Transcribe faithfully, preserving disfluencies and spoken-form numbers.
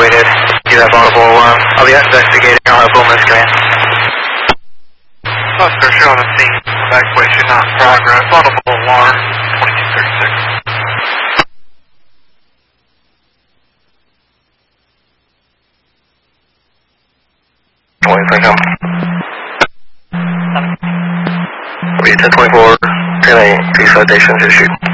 evacuated. You have audible alarm. I'll be investigating. I'll have Wilma's command. Suspect shown on the scene. Evacuation not in progress. Audible alarm. twenty-two thirty-six. Wait for him. We ten twenty-four, ten eight, P five station to shoot.